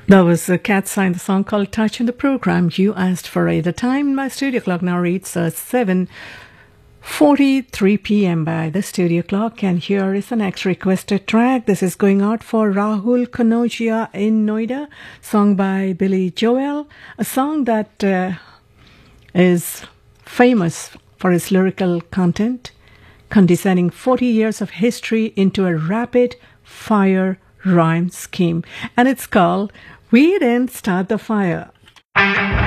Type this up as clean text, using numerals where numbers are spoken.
That was Cat Sign, the song called Touch in the program you asked for it. The time in my studio clock now reads 7:43 p.m. by the studio clock, and here is the next requested track. This is going out for Rahul Kanogia in Noida, song by Billy Joel, a song that is famous for its lyrical content, condensing 40 years of history into a rapid-fire rhyme scheme, and it's called We Didn't Start the Fire.